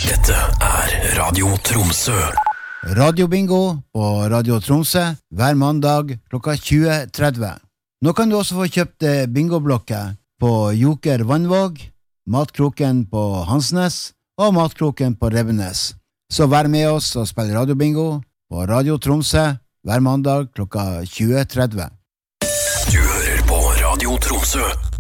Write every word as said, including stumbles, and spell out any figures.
Dette er Radio Tromsø. Radio Bingo på Radio Tromsø hver mandag klokka tjue tretti. Nå kan du også få kjøpt bingoblokket på Joker Vannvåg, Matkroken på Hansnes og Matkroken på Revenes. Så vær med oss og spill Radio Bingo på Radio Tromsø hver mandag klokka tjue tretti. Du hører på Radio Tromsø.